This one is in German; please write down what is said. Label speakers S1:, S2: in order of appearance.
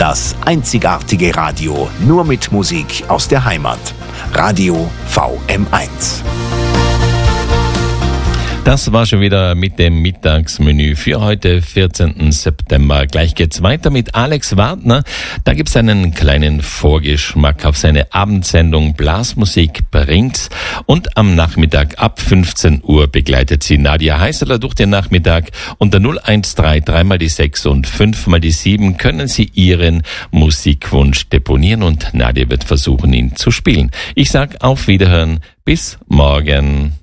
S1: Das einzigartige Radio, nur mit Musik aus der Heimat. Radio VM1.
S2: Das war schon wieder mit dem Mittagsmenü für heute, 14. September. Gleich geht's weiter mit Alex Wagner. Da gibt's einen kleinen Vorgeschmack auf seine Abendsendung Blasmusik bringt's. Und am Nachmittag ab 15 Uhr begleitet sie Nadia Heißler durch den Nachmittag. Unter 0133 mal die 6 und 5 mal die 7 können Sie Ihren Musikwunsch deponieren und Nadia wird versuchen, ihn zu spielen. Ich sag auf Wiederhören. Bis morgen.